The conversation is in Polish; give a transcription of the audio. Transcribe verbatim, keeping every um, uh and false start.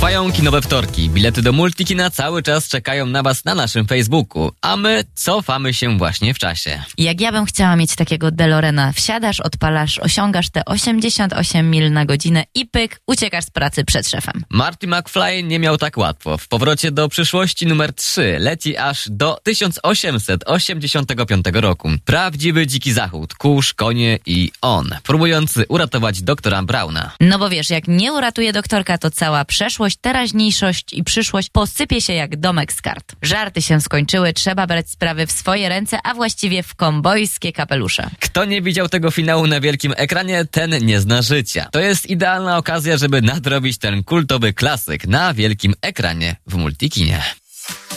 Trwają kinowe wtorki. Bilety do Multikina cały czas czekają na Was na naszym Facebooku, a my cofamy się właśnie w czasie. Jak ja bym chciała mieć takiego DeLoreana. Wsiadasz, odpalasz, osiągasz te osiemdziesiąt osiem mil na godzinę i pyk, uciekasz z pracy przed szefem. Marty McFly nie miał tak łatwo. W powrocie do przyszłości numer trzy leci aż do tysiąc osiemset osiemdziesiątego piątego roku. Prawdziwy dziki zachód, kurz, konie i on, próbujący uratować doktora Browna. No bo wiesz, jak nie uratuje doktorka, to cała przeszłość, teraźniejszość i przyszłość posypie się jak domek z kart. Żarty się skończyły, trzeba brać sprawy w swoje ręce, a właściwie w kombojskie kapelusze. Kto nie widział tego finału na wielkim ekranie, ten nie zna życia. To jest idealna okazja, żeby nadrobić ten kultowy klasyk na wielkim ekranie w Multikinie.